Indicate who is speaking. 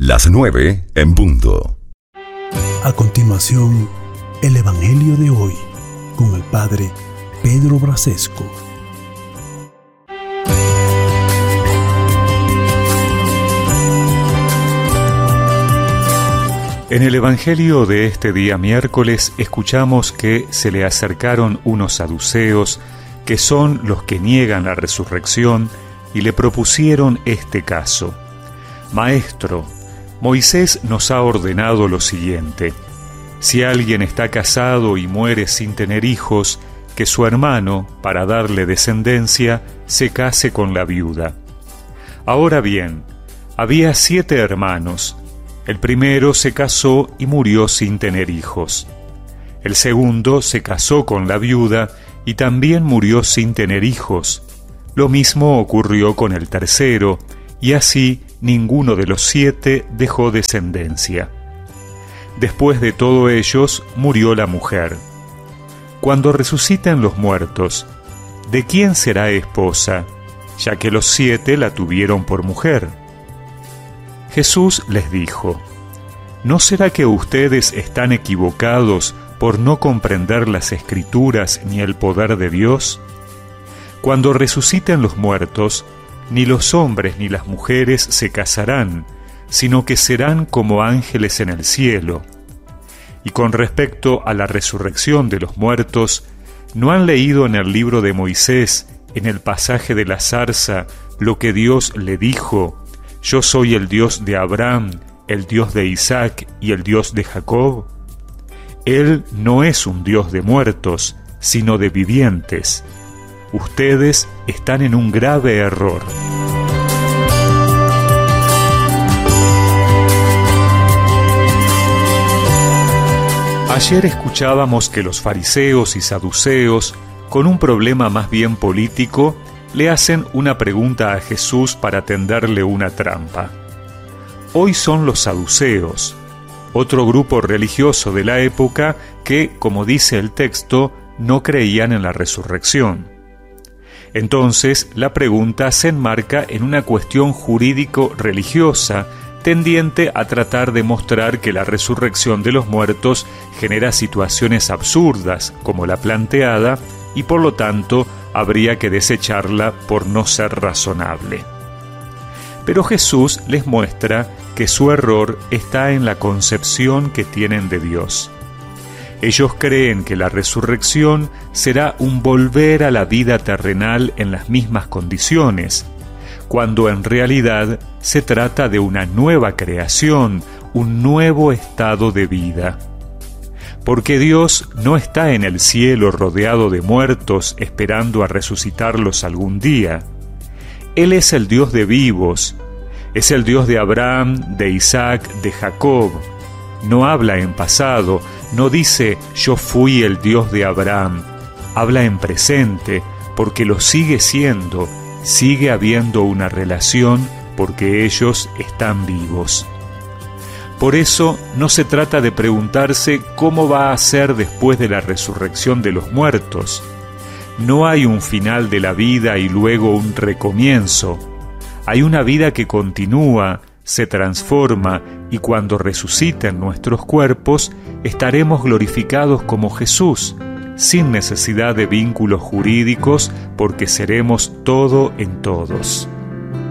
Speaker 1: Las 9 en punto.
Speaker 2: A continuación, el Evangelio de hoy, con el Padre Pedro Brasesco.
Speaker 3: En el Evangelio de este día miércoles escuchamos que se le acercaron unos saduceos, que son los que niegan la resurrección, y le propusieron este caso. Maestro, Moisés nos ha ordenado lo siguiente: si alguien está casado y muere sin tener hijos, que su hermano, para darle descendencia, se case con la viuda. Ahora bien, había 7 hermanos. El primero se casó y murió sin tener hijos. El segundo se casó con la viuda y también murió sin tener hijos. Lo mismo ocurrió con el tercero, y así ninguno de los 7 dejó descendencia. Después de todos ellos murió la mujer. Cuando resuciten los muertos, ¿de quién será esposa, ya que los 7 la tuvieron por mujer? Jesús les dijo: ¿no será que ustedes están equivocados por no comprender las Escrituras ni el poder de Dios? Cuando resuciten los muertos, ni los hombres ni las mujeres se casarán, sino que serán como ángeles en el cielo. Y con respecto a la resurrección de los muertos, ¿no han leído en el libro de Moisés, en el pasaje de la zarza, lo que Dios le dijo: yo soy el Dios de Abraham, el Dios de Isaac y el Dios de Jacob? Él no es un Dios de muertos, sino de vivientes. Ustedes están en un grave error. Ayer escuchábamos que los fariseos y saduceos, con un problema más bien político, le hacen una pregunta a Jesús para tenderle una trampa. Hoy son los saduceos, otro grupo religioso de la época que, como dice el texto, no creían en la resurrección. Entonces, la pregunta se enmarca en una cuestión jurídico-religiosa, tendiente a tratar de mostrar que la resurrección de los muertos genera situaciones absurdas, como la planteada, y por lo tanto habría que desecharla por no ser razonable. Pero Jesús les muestra que su error está en la concepción que tienen de Dios. Ellos creen que la resurrección será un volver a la vida terrenal en las mismas condiciones, cuando en realidad se trata de una nueva creación, un nuevo estado de vida. Porque Dios no está en el cielo rodeado de muertos esperando a resucitarlos algún día. Él es el Dios de vivos, es el Dios de Abraham, de Isaac, de Jacob. No habla en pasado, no dice yo fui el Dios de Abraham. Habla en presente, porque lo sigue siendo, sigue habiendo una relación porque ellos están vivos. Por eso no se trata de preguntarse cómo va a ser después de la resurrección de los muertos. No hay un final de la vida y luego un recomienzo. Hay una vida que continúa, se transforma, y cuando resuciten nuestros cuerpos, estaremos glorificados como Jesús, sin necesidad de vínculos jurídicos, porque seremos todo en todos.